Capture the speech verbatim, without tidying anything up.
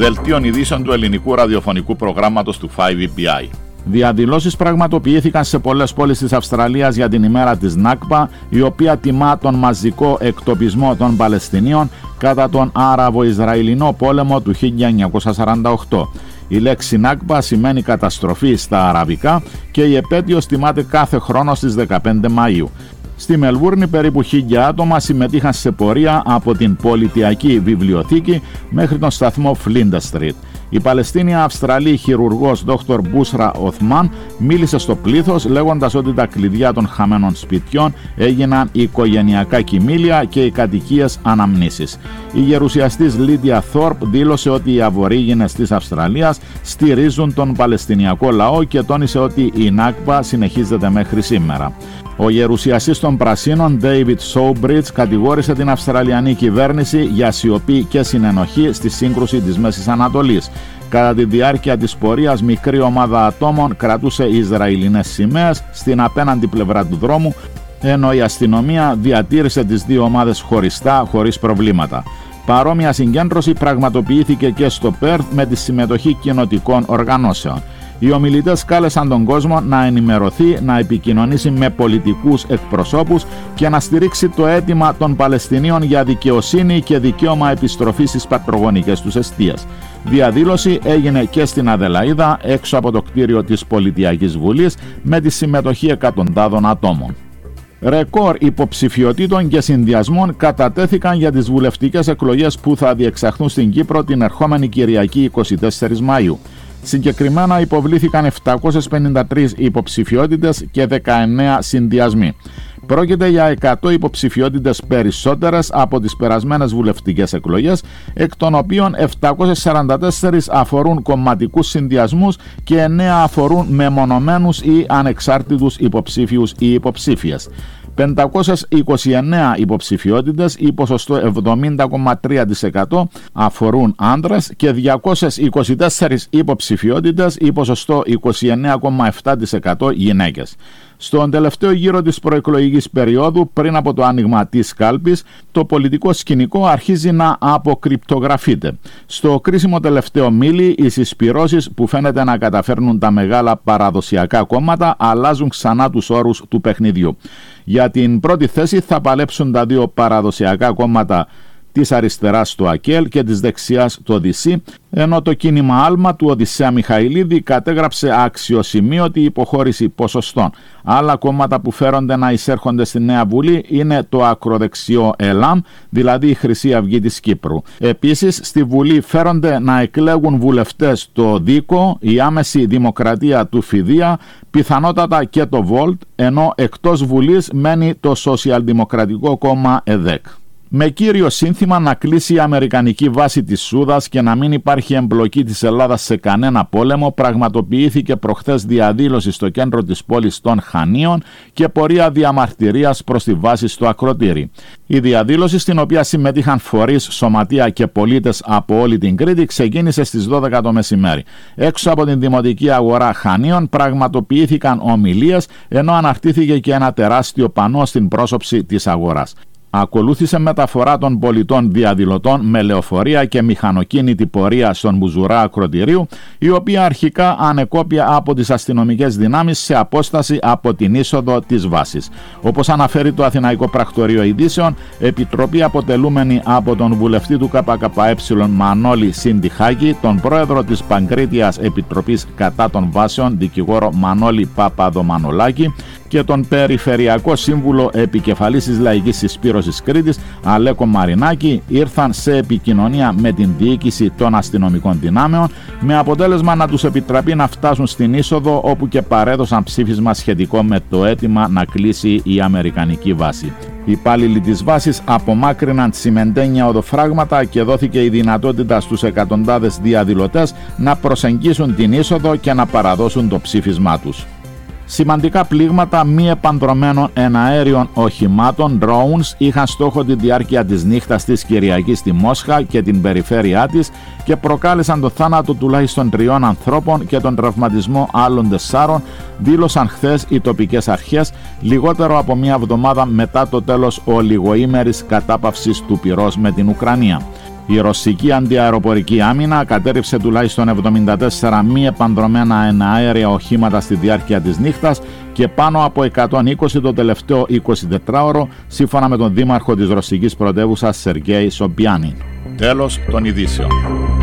Δελτίων ειδήσεων του ελληνικού ραδιοφωνικού προγράμματος του φάιβ ι πι άι. Διαδηλώσεις πραγματοποιήθηκαν σε πολλές πόλεις της Αυστραλίας για την ημέρα της Νάκμπα, η οποία τιμά τον μαζικό εκτοπισμό των Παλαιστινίων κατά τον Άραβο-Ισραηλινό πόλεμο του χίλια εννιακόσια σαράντα οκτώ. Η λέξη Νάκμπα σημαίνει καταστροφή στα αραβικά και η επέτειος τιμάται κάθε χρόνο στις δεκαπέντε Μαΐου. Στη Μελβούρνη περίπου χίλια άτομα συμμετείχαν σε πορεία από την Πολιτιακή Βιβλιοθήκη μέχρι τον σταθμό Φλίντα Στρίτ. Η Παλαιστίνια Αυστραλή χειρουργός Δόκτωρ Μπούσρα Οθμάν μίλησε στο πλήθος λέγοντας ότι τα κλειδιά των χαμένων σπιτιών έγιναν οικογενειακά κοιμήλια και οι κατοικίες αναμνήσεις. Η γερουσιαστής Λίδια Θόρπ δήλωσε ότι οι Αβορίγινες της Αυστραλίας στηρίζουν τον Παλαιστινιακό λαό και τόνισε ότι η Νάκμπα συνεχίζεται μέχρι σήμερα. Ο γερουσιαστής των Πρασίνων, David Sowbridge, κατηγόρησε την Αυστραλιανή κυβέρνηση για σιωπή και συνενοχή στη σύγκρουση της Μέσης Ανατολής. Κατά τη διάρκεια της πορείας, μικρή ομάδα ατόμων κρατούσε Ισραηλινές σημαίες στην απέναντι πλευρά του δρόμου, ενώ η αστυνομία διατήρησε τις δύο ομάδες χωριστά, χωρίς προβλήματα. Παρόμοια συγκέντρωση πραγματοποιήθηκε και στο Πέρθ με τη συμμετοχή κοινοτικών οργανώσεων. Οι ομιλητές κάλεσαν τον κόσμο να ενημερωθεί, να επικοινωνήσει με πολιτικούς εκπροσώπους και να στηρίξει το αίτημα των Παλαιστινίων για δικαιοσύνη και δικαίωμα επιστροφής στις πατρογονικές τους εστίες. Διαδήλωση έγινε και στην Αδελαΐδα, έξω από το κτίριο της Πολιτιακής Βουλής, με τη συμμετοχή εκατοντάδων ατόμων. Ρεκόρ υποψηφιωτήτων και συνδυασμών κατατέθηκαν για τις βουλευτικές εκλογές που θα διεξαχθούν στην Κύπρο την ερχόμενη Κυριακή εικοστή τέταρτη Μαΐου. Συγκεκριμένα υποβλήθηκαν επτακόσιες πενήντα τρεις υποψηφιότητες και δεκαεννέα συνδυασμοί. Πρόκειται για εκατό υποψηφιότητες περισσότερες από τις περασμένες βουλευτικές εκλογές, εκ των οποίων επτακόσιες σαράντα τέσσερις αφορούν κομματικούς συνδυασμούς και εννέα αφορούν μεμονωμένους ή ανεξάρτητους υποψήφιους ή υποψήφιες. πεντακόσιες είκοσι εννέα υποψηφιότητες ή ποσοστό εβδομήντα κόμμα τρία τοις εκατό αφορούν άντρες και διακόσιες είκοσι τέσσερις υποψηφιότητες ή ποσοστό είκοσι εννέα κόμμα επτά τοις εκατό γυναίκες. Στον τελευταίο γύρο της προεκλογικής περίοδου, πριν από το άνοιγμα της κάλπης, το πολιτικό σκηνικό αρχίζει να αποκρυπτογραφείται. Στο κρίσιμο τελευταίο μίλι, οι συσπυρώσεις που φαίνεται να καταφέρνουν τα μεγάλα παραδοσιακά κόμματα αλλάζουν ξανά τους όρους του παιχνιδιού. Για την πρώτη θέση θα παλέψουν τα δύο παραδοσιακά κόμματα της αριστεράς του ΑΚΕΛ και της δεξιάς του ΟΔΙΣΥ, ενώ το κίνημα Άλμα του Οδυσσέα Μιχαηλίδη κατέγραψε αξιοσημείωτη υποχώρηση ποσοστών. Άλλα κόμματα που φέρονται να εισέρχονται στη Νέα Βουλή είναι το ακροδεξιό ΕΛΑΜ, δηλαδή η Χρυσή Αυγή της Κύπρου. Επίσης, στη Βουλή φέρονται να εκλέγουν βουλευτές το ΔΙΚΟ, η Άμεση Δημοκρατία του Φιδία, πιθανότατα και το Βολτ, ενώ εκτός Βουλής μένει το Σοσιαλδημοκρατικό Κόμμα ΕΔΕΚ. Με κύριο σύνθημα να κλείσει η αμερικανική βάση της Σούδας και να μην υπάρχει εμπλοκή της Ελλάδας σε κανένα πόλεμο, πραγματοποιήθηκε προχθές διαδήλωση στο κέντρο της πόλης των Χανίων και πορεία διαμαρτυρίας προς τη βάση στο Ακροτήρι. Η διαδήλωση, στην οποία συμμετείχαν φορείς, σωματεία και πολίτες από όλη την Κρήτη, ξεκίνησε στις δώδεκα το μεσημέρι. Έξω από την Δημοτική Αγορά Χανίων πραγματοποιήθηκαν ομιλίες, ενώ αναρτήθηκε και ένα τεράστιο πανό στην πρόσωψη της αγοράς. Ακολούθησε μεταφορά των πολιτών διαδηλωτών με λεωφορεία και μηχανοκίνητη πορεία στον Μπουζουρά Ακροτηρίου, η οποία αρχικά ανεκόπια από τις αστυνομικές δυνάμεις σε απόσταση από την είσοδο της βάσης. Όπως αναφέρει το Αθηναϊκό Πρακτορείο Ειδήσεων, επιτροπή αποτελούμενη από τον βουλευτή του ΚΚΕ Μανώλη Συντιχάκη, τον πρόεδρο της Παγκρίτιας Επιτροπής Κατά των Βάσεων, δικηγόρο Μανώλη Παπαδομανολάκη, και τον Περιφερειακό Σύμβουλο Επικεφαλής της Λαϊκής Συσπήρωσης Κρήτης, Αλέκο Μαρινάκη, ήρθαν σε επικοινωνία με την διοίκηση των αστυνομικών δυνάμεων, με αποτέλεσμα να τους επιτραπεί να φτάσουν στην είσοδο, όπου και παρέδωσαν ψήφισμα σχετικό με το αίτημα να κλείσει η αμερικανική βάση. Οι υπάλληλοι της βάσης απομάκρυναν τσιμεντένια οδοφράγματα και δόθηκε η δυνατότητα στους εκατοντάδες διαδηλωτές να προσεγγίσουν την είσοδο και να παραδώσουν το ψήφισμά τους. Σημαντικά πλήγματα μη επανδρομένων εναέριων οχημάτων, drones, είχαν στόχο τη διάρκεια της νύχτας της Κυριακής στη Μόσχα και την περιφέρειά της και προκάλεσαν το θάνατο τουλάχιστον τριών ανθρώπων και τον τραυματισμό άλλων τεσσάρων, δήλωσαν χθες οι τοπικές αρχές, λιγότερο από μία εβδομάδα μετά το τέλος ολιγοήμερης κατάπαυσης του πυρός με την Ουκρανία. Η ρωσική αντιαεροπορική άμυνα κατέρριψε τουλάχιστον εβδομήντα τέσσερα μη επανδρομένα εναέρια οχήματα στη διάρκεια της νύχτας και πάνω από εκατόν είκοσι το τελευταίο εικοσιτετράωρο, σύμφωνα με τον δήμαρχο της ρωσικής πρωτεύουσας Σεργέη Σομπιάνιν. Τέλος των ειδήσεων.